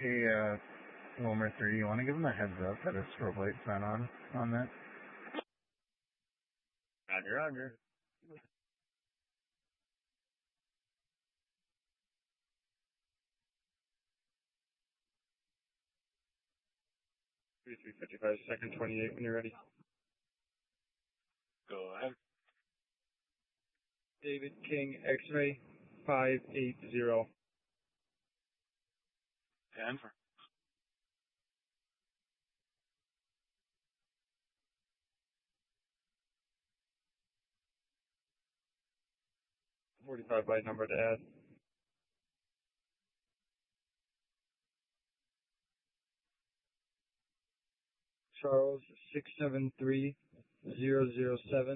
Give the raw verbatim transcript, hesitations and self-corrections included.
Hey, uh, Wilmer three, you want to give him a heads up that his strobe light's not on on that? Roger, roger. three fifty-five, second twenty-eight when you're ready. Go ahead. David King, X-ray, five eight zero. Denver. forty-five byte number to add. Charles, six seven three zero zero seven.